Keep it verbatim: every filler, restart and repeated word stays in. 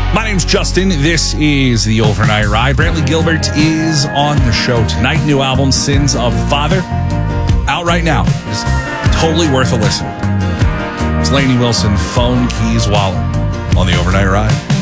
My name's Justin. This is the Overnight Ride. Brantley Gilbert is on the show tonight. New album, Sins of the Father, out right now. It's totally worth a listen. It's Lainey Wilson, Phone Keys Wallet on the Overnight Ride.